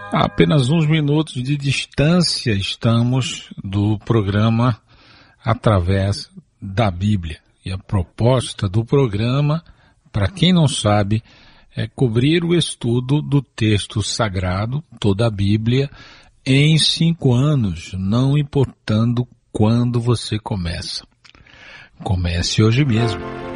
A apenas uns minutos de distância estamos do programa Através da Bíblia. E a proposta do programa, para quem não sabe, é cobrir o estudo do texto sagrado, toda a Bíblia, em 5 anos, não importando quando você começa. Comece hoje mesmo.